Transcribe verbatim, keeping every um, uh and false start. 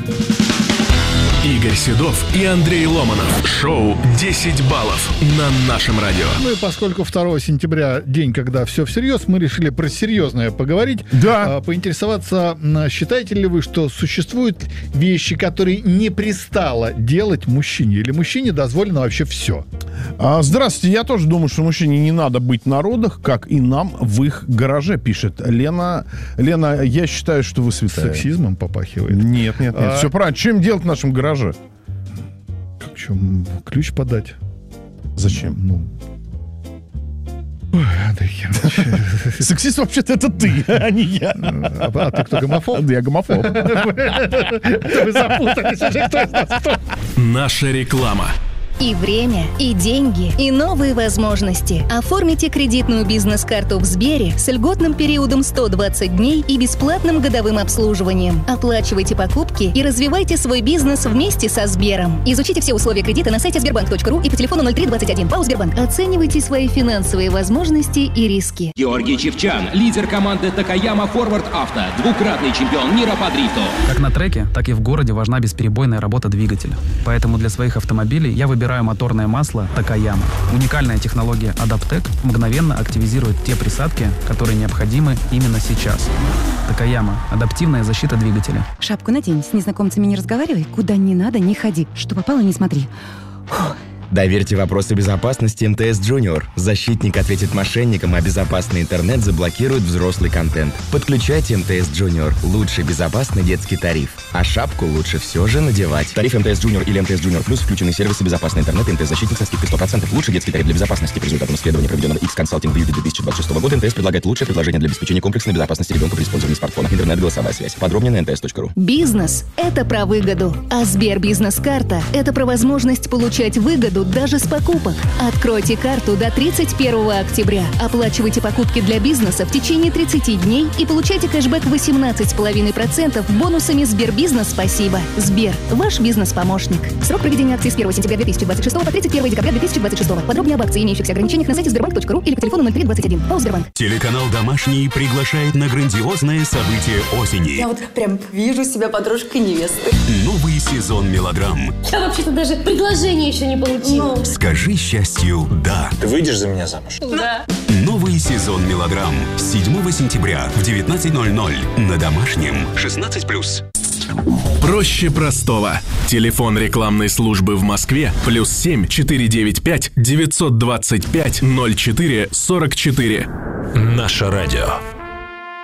Игорь Седов и Андрей Ломанов. Шоу «десять баллов» на нашем радио. Ну и поскольку второго сентября день, когда все всерьез, мы решили про серьезное поговорить. Да. А, поинтересоваться, считаете ли вы, что существуют вещи, которые не пристало делать мужчине? Или мужчине дозволено вообще все? А, здравствуйте, я тоже думаю, что мужчине не надо быть на родах, как и нам в их гараже, пишет Лена. Лена, я считаю, что вы святая. Сексизмом попахивает. Нет, нет, нет, А... все правильно. Что им делать в нашем гараже? Как чем? Ключ подать. Зачем? Ну... Ой, Андрей Германович. Сексист вообще-то это ты, а не я. А, а ты кто, гомофоб? Да, я гомофоб. Вы запутались уже, кто из нас кто. Наша реклама. И время, и деньги, и новые возможности. Оформите кредитную бизнес-карту в Сбере с льготным периодом сто двадцать дней и бесплатным годовым обслуживанием. Оплачивайте покупки и развивайте свой бизнес вместе со Сбером. Изучите все условия кредита на сайте сбербанк точка ру и по телефону ноль три двадцать один. ПАО «Сбербанк». Оценивайте свои финансовые возможности и риски. Георгий Чевчан, лидер команды Такаяма Форвард Авто, двукратный чемпион мира по дрифту. Как на треке, так и в городе важна бесперебойная работа двигателя. Поэтому для своих автомобилей я выбираю моторное масло Такаяма. Уникальная технология Адаптек мгновенно активизирует те присадки, которые необходимы именно сейчас. Такаяма. Адаптивная защита двигателя. Шапку надень, с незнакомцами не разговаривай, куда не надо, не ходи. Что попало, не смотри. Фух. Доверьте вопросы безопасности эм тэ эс Junior. Защитник ответит мошенникам, а безопасный интернет заблокирует взрослый контент. Подключайте эм тэ эс Junior. Лучший безопасный детский тариф. А шапку лучше все же надевать. Тариф эм тэ эс Junior или эм тэ эс Junior Plus включены сервисы безопасный интернет и эм тэ эс-защитник со скидкой сто процентов. Лучший детский тариф для безопасности. По результатам исследования, проведенного X-Consulting в июле две тысячи двадцать шестого года, эм тэ эс предлагает лучшее предложение для обеспечения комплексной безопасности ребенка при использовании смартфона. Интернет, голосовая связь. Подробнее на эн тэ эс точка ру. Бизнес – это про выгоду. А Сбер бизнес-карта – это про возможность получать выгоду даже с покупок. Откройте карту до тридцать первого октября. Оплачивайте покупки для бизнеса в течение тридцати дней и получайте кэшбэк восемнадцать целых пять десятых процента бонусами Сбербизнес «Спасибо». Сбер – ваш бизнес-помощник. Срок проведения акции с первого сентября две тысячи двадцать шестого по тридцать первого декабря две тысячи двадцать шестого. Подробнее об акции и имеющихся ограничениях на сайте сбербанк точка ру или по телефону ноль три двадцать один. ПАО «Сбербанк». Телеканал «Домашний» приглашает на грандиозное событие осени. Я вот прям вижу себя подружкой невесты. Новый сезон мелодрам. Я вообще-то даже предложение еще не получила. Ну. Скажи счастью «да». Ты выйдешь за меня замуж? Да. Новый сезон мелодрам. седьмого сентября в девятнадцать ноль ноль на Домашнем. шестнадцать плюс. Проще простого. Телефон рекламной службы в Москве плюс семь четыре девять пять девятьсот двадцать пять ноль четыре сорок четыре. Наше радио.